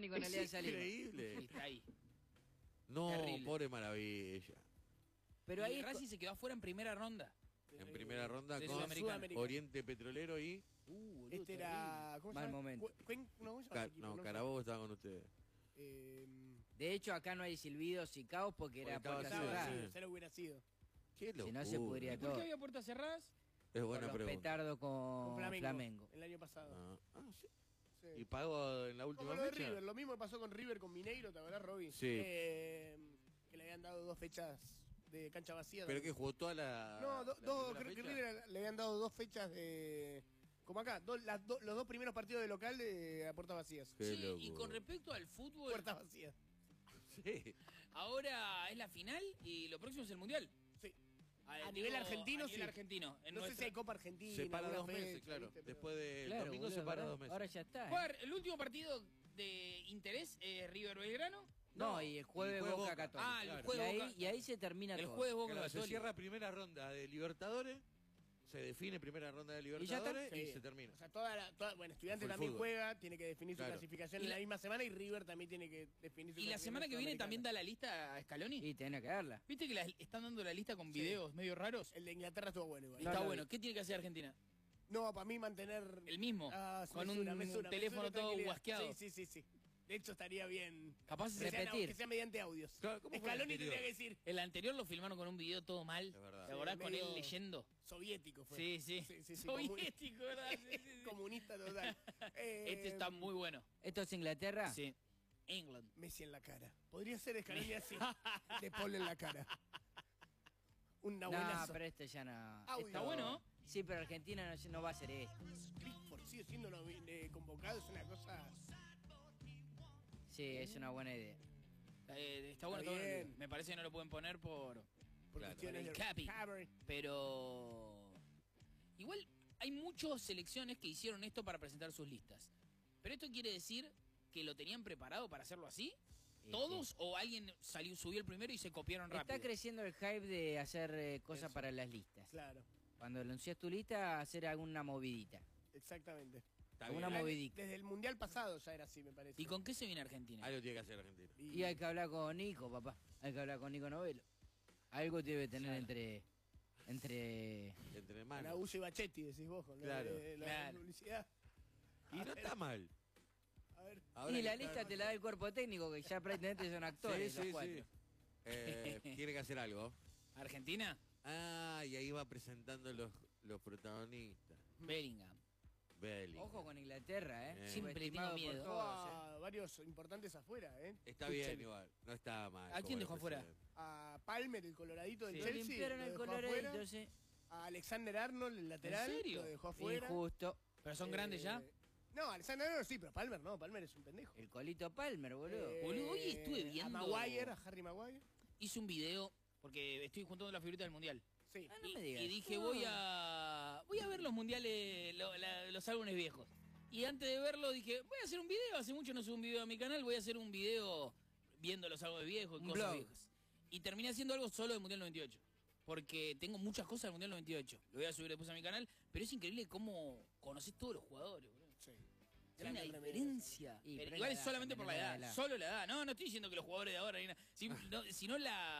y con Alianza Lima. Increíble. Y está ahí. No, Terrible. pobre Maravilla. Pero ahí Y Racing se quedó afuera en primera ronda. En primera ronda Sí, con Sudamericana. Oriente Petrolero y... Boludo, Este era... ¿Cómo se Mal llama? momento. ¿Cómo se llama ese equipo? No, sé. Carabobo estaba con ustedes. De hecho, acá no hay silbidos y caos porque era Porque estaba puerta así, Estaba cerrada. así, sí. ya lo hubiera sido. Qué locura. Si no se pudría ¿Y por qué todo. había puertas cerradas? Es Por buena los pregunta. petardos con Con Flamengo, Flamengo. el año pasado. Sí. Sí. ¿Y pagó en la última Como lo de fecha? River, lo mismo pasó con River, con Mineiro, ¿te acordás, Roby? Sí. Que le habían dado 2 fechas de cancha vacía. Pero que jugó toda la... No, la creo primera que fecha. River le habían dado 2 fechas de... Como acá, los 2 primeros partidos de local a puertas vacías. Qué Sí, loco. y con respecto al fútbol, Puertas vacías. Sí. ahora es la final y lo próximo es el Mundial. Sí. A nivel argentino, a nivel sí. argentino. En No sé nuestra- si hay Copa Argentina. Se para alguna 2 meses, fecha, claro. ¿viste? Pero- Después del Claro, domingo boludo, se para ahora- 2 meses. Ahora ya está. Jugar, el último partido de interés es River Belgrano. No, y el jueves jueves Boca Boca. Católica. Ah, el Claro. jueves y, ahí, Boca. y ahí se termina El todo. jueves Boca Claro, se Católica. cierra primera ronda de Libertadores, se define primera ronda de ya está. Libertadores y, Sí. se termina. O sea, bueno, Estudiante Fue el también fútbol. juega, tiene que definir su Claro. clasificación Y en la la- misma semana y River también tiene que definir su Y la semana que viene también da la lista a Scaloni. Y tenés que darla. ¿Viste que están dando la lista con videos medio raros? El de Inglaterra estuvo bueno igual. Está no, bueno. ¿Qué tiene que hacer Argentina? No, para mí mantener... El mismo. Con mesura, un mesura, teléfono mesura, todo tranquilidad. guasqueado. Sí. De hecho, estaría bien... Capaz que sea, repetir. que sea mediante audios. Claro, ¿cómo fue el Scaloni anterior? tendría que decir El anterior lo filmaron con un video todo mal. Es verdad. ¿Te acordás Sí, con medio- él leyendo? soviético fue. Sí, sí. Soviético, ¿verdad? Sí, sí, sí. Comunista total. Este está muy bueno. ¿Esto es Inglaterra? Sí. England. Messi en la cara. Podría ser Scaloni así. De Paul en la cara. Una No, buena... pero este ya no. Audio. Está bueno. Sí, pero Argentina no va a hacer esto. Clifford sigue siendo convocado, es una cosa... Sí, es una buena idea. Está bueno. Está Está bueno. bien. Me parece que no lo pueden poner por Por Claro. cuestiones el de Capi. recovery. Pero igual hay muchas selecciones que hicieron esto para presentar sus listas. Pero esto quiere decir que lo tenían preparado para hacerlo así. Sí, ¿Todos o alguien subió el primero y se copiaron rápido? Está creciendo el hype de hacer cosas Eso. para las listas. Claro, Cuando anuncias tu lista, hacer alguna movidita. exactamente. Está Alguna bien. movidita. Desde el Mundial pasado ya era así, me parece. ¿Y con qué se viene Argentina? Algo tiene que hacer Argentina. Y hay que hablar con Nico, papá. Hay que hablar con Nico Novelo. Algo debe tener entre... Entre manos. Nahuyo y Bachetti, decís vos, con lo Claro. de la Claro. publicidad. Y no está mal. A ver, Ahora Y la que lista está- te la da el cuerpo técnico, que ya prácticamente son actores los cuatro. Tiene que hacer algo. ¿Argentina? Ah, y ahí va presentando los protagonistas. Bellingham. Bellingham. Ojo con Inglaterra, ¿eh? Siempre Subestimado tengo por miedo. todos, a varios importantes afuera, ¿eh? Está bien Tuchel. igual. No está mal. ¿A quién como dejó el afuera? presidente. A Palmer, el coloradito del Lo Chelsea. limpiaron lo el dejó coloradito, afuera. sí. A Alexander Arnold, el lateral. ¿En serio? Lo dejó afuera. Injusto. ¿Pero son grandes ya? No, Alexander Arnold sí, pero Palmer no. Palmer es un pendejo. El colito Palmer, boludo. Boludo, hoy estuve viendo- A Maguire, a Harry Maguire. Hice un video, porque estoy juntando la figurita del Mundial. Sí. Ah, no y, me digas. y dije, voy a ver los mundiales, los álbumes viejos. Y antes de verlo dije, voy a hacer un video. Hace mucho no subo un video a mi canal, voy a hacer un video viendo los álbumes viejos y Un cosas blog. viejas. Y terminé haciendo algo solo del Mundial 98. Porque tengo muchas cosas del Mundial 98. Lo voy a subir después a mi canal. Pero es increíble cómo conoces todos los jugadores, boludo. Sí. Hay una Grande diferencia. Y, Pero pero igual la es edad, solamente por la también edad. la edad. Solo la edad. No estoy diciendo que los jugadores de ahora ni nada. Sino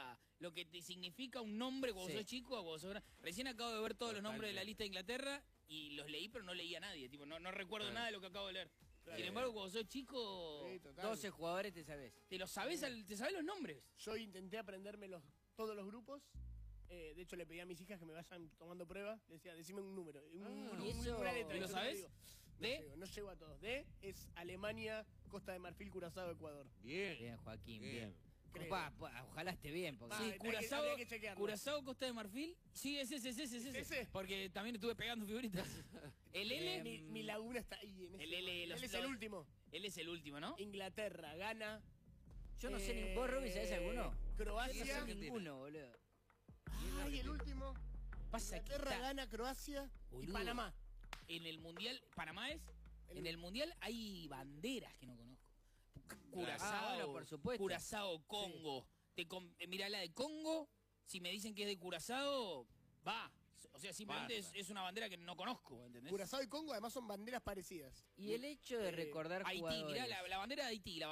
lo que te significa un nombre cuando Sí. sos chico o cuando sos grande. Recién acabo de ver todos los nombres de la Totalmente. lista de Inglaterra y los leí, pero no leí a nadie. Tipo, no recuerdo Claro. nada de lo que acabo de leer. Claro. Sin embargo, cuando sos chico, Sí, total. 12 jugadores te sabes. te lo sabes, te sabes los nombres. Yo intenté aprenderme todos los grupos. De hecho, le pedí a mis hijas que me vayan tomando pruebas. Le decía, decime un número. ¿y eso? Una letra. ¿Y lo Yo sabes? digo, ¿De? No llego a todos. D es Alemania, Costa de Marfil, Curazao, Ecuador. Bien. Bien, Joaquín, Bien. bien. Creo. Ojalá esté bien, porque... Ah, Sí, hay que- Curazao, habría que chequearlo. Curazao, Costa de Marfil. Sí, es ese. ese? Porque también estuve pegando figuritas. El L. Mi laguna está ahí. En ese El L, orden. los- Él es el último. Él es el último, ¿no? Inglaterra, Ghana. Yo no sé ni... ¿Vos, Roby, sabés alguno? Ah, No Croacia. sé ninguno, boludo. Ay, el último. Pasa que Inglaterra, está- Ghana, Croacia y Boludo. Panamá. En el Mundial, Panamá es. En el Mundial hay banderas que no conozco. Curazao, Ah, bueno, por supuesto. Curazao, Congo. Mirá la de Congo, si me dicen que es de Curazao, va. O sea, simplemente Basta. es una bandera que no conozco, ¿entendés? Curazao y Congo además son banderas parecidas. Y el hecho de recordar Haití, jugadores... mirá la bandera de Haití,